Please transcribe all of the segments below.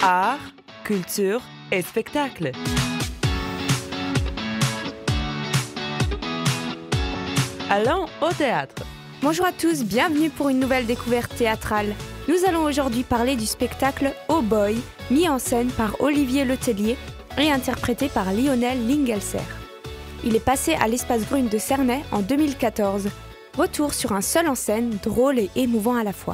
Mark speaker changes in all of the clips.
Speaker 1: Art, culture et spectacle. Allons au théâtre.
Speaker 2: Bonjour à tous, bienvenue pour une nouvelle découverte théâtrale. Nous allons aujourd'hui parler du spectacle Oh Boy, mis en scène par Olivier Letellier et interprété par Lionel Lingelser. Il est passé à l'Espace Brune de Cernay en 2014. Retour sur un seul en scène, drôle et émouvant à la fois.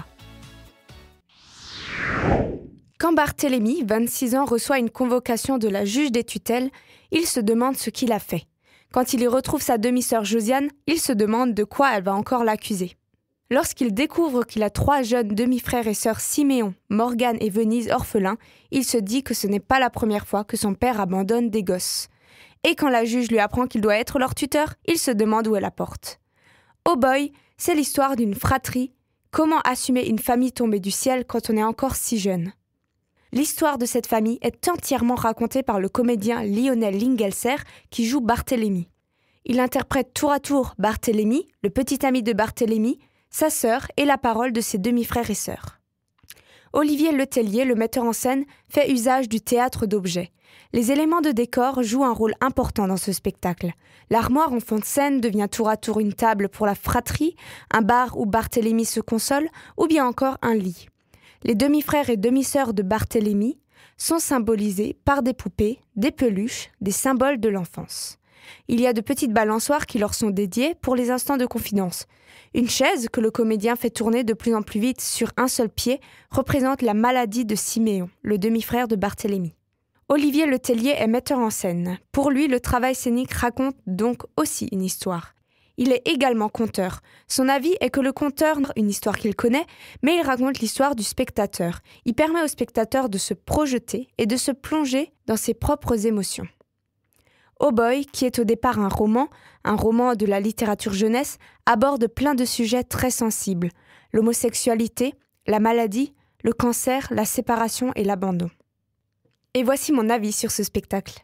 Speaker 2: Quand Barthélemy, 26 ans, reçoit une convocation de la juge des tutelles, il se demande ce qu'il a fait. Quand il y retrouve sa demi-sœur Josiane, il se demande de quoi elle va encore l'accuser. Lorsqu'il découvre qu'il a 3 jeunes demi-frères et sœurs Siméon, Morgane et Venise orphelins, il se dit que ce n'est pas la première fois que son père abandonne des gosses. Et quand la juge lui apprend qu'il doit être leur tuteur, il se demande où elle la porte. Oh Boy, c'est l'histoire d'une fratrie. Comment assumer une famille tombée du ciel quand on est encore si jeune ? L'histoire de cette famille est entièrement racontée par le comédien Lionel Lingelser qui joue Barthélemy. Il interprète tour à tour Barthélemy, le petit ami de Barthélemy, sa sœur et la parole de ses demi-frères et sœurs. Olivier Letellier, le metteur en scène, fait usage du théâtre d'objets. Les éléments de décor jouent un rôle important dans ce spectacle. L'armoire en fond de scène devient tour à tour une table pour la fratrie, un bar où Barthélemy se console, ou bien encore un lit. Les demi-frères et demi-sœurs de Barthélemy sont symbolisés par des poupées, des peluches, des symboles de l'enfance. Il y a de petites balançoires qui leur sont dédiées pour les instants de confidence. Une chaise que le comédien fait tourner de plus en plus vite sur un seul pied représente la maladie de Siméon, le demi-frère de Barthélemy. Olivier Letellier est metteur en scène. Pour lui, le travail scénique raconte donc aussi une histoire. Il est également conteur. Son avis est que le conteur a une histoire qu'il connaît, mais il raconte l'histoire du spectateur. Il permet au spectateur de se projeter et de se plonger dans ses propres émotions. Oh Boy, qui est au départ un roman de la littérature jeunesse, aborde plein de sujets très sensibles. L'homosexualité, la maladie, le cancer, la séparation et l'abandon. Et voici mon avis sur ce spectacle.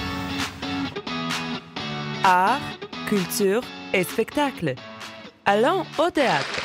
Speaker 1: Art, culture et spectacle. Allons au théâtre.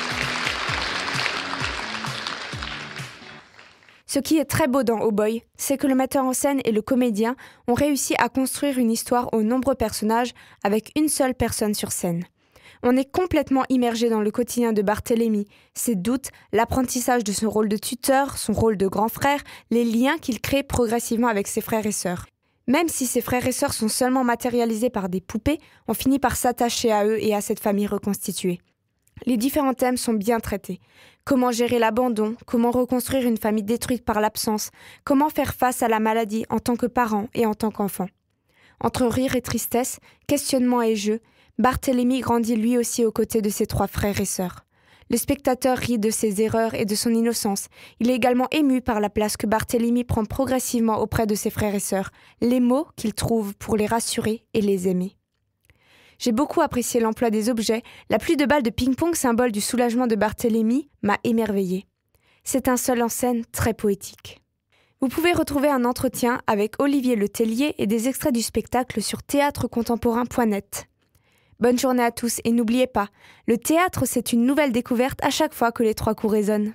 Speaker 2: Ce qui est très beau dans Oh Boy, c'est que le metteur en scène et le comédien ont réussi à construire une histoire aux nombreux personnages avec une seule personne sur scène. On est complètement immergé dans le quotidien de Barthélemy, ses doutes, l'apprentissage de son rôle de tuteur, son rôle de grand frère, les liens qu'il crée progressivement avec ses frères et sœurs. Même si ses frères et sœurs sont seulement matérialisés par des poupées, on finit par s'attacher à eux et à cette famille reconstituée. Les différents thèmes sont bien traités. Comment gérer l'abandon, comment reconstruire une famille détruite par l'absence, comment faire face à la maladie en tant que parent et en tant qu'enfant. Entre rire et tristesse, questionnement et jeu, Barthélemy grandit lui aussi aux côtés de ses 3 frères et sœurs. Le spectateur rit de ses erreurs et de son innocence. Il est également ému par la place que Barthélemy prend progressivement auprès de ses frères et sœurs, les mots qu'il trouve pour les rassurer et les aimer. J'ai beaucoup apprécié l'emploi des objets. La pluie de balles de ping-pong, symbole du soulagement de Barthélemy, m'a émerveillée. C'est un seul en scène très poétique. Vous pouvez retrouver un entretien avec Olivier Letellier et des extraits du spectacle sur théâtrecontemporain.net. Bonne journée à tous et n'oubliez pas, le théâtre c'est une nouvelle découverte à chaque fois que les 3 coups résonnent.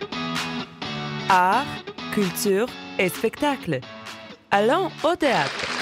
Speaker 1: Art, culture et spectacle. Allons au théâtre.